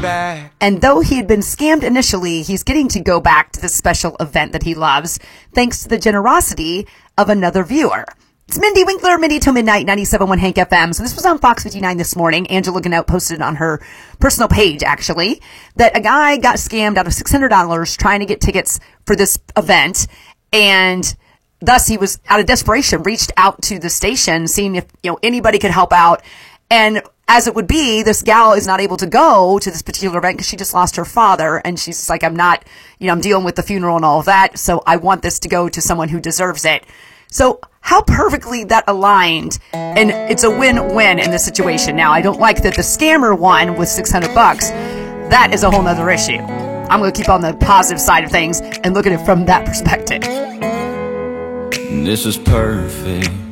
back. And though he had been scammed initially, he's getting to go back to this special event that he loves, thanks to the generosity of another viewer. It's Mindy Winkler, Mindy Till Midnight, 97.1 Hank FM. So this was on Fox 59 this morning. Angela Ganout posted it on her personal page, actually, that a guy got scammed out of $600 trying to get tickets for this event. And thus he was, out of desperation, reached out to the station, seeing if, anybody could help out. And as it would be, this gal is not able to go to this particular event because she just lost her father. And she's just like, I'm dealing with the funeral and all of that. So I want this to go to someone who deserves it. So how perfectly that aligned, and it's a win-win in this situation. Now, I don't like that the scammer won with $600. That is a whole nother issue. I'm going to keep on the positive side of things and look at it from that perspective. This is perfect.